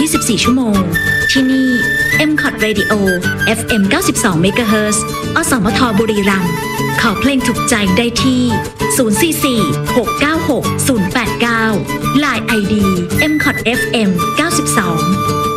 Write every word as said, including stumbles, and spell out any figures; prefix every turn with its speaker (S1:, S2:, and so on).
S1: ยี่สิบสี่ ชั่วโมงที่นี่ เอ็ม ซี โอ ที Radio เอฟ เอ็ม เก้าสิบสอง เมกะเฮิรตซ์ อสมทบุรีรัมย์ขอเพลงถูกใจได้ที่ ศูนย์ สี่ สี่ หก เก้า หก ศูนย์ แปด เก้า ไลน์ ไอ ดี เอ็ม ซี โอ ที เอฟ เอ็ม เก้าสิบสอง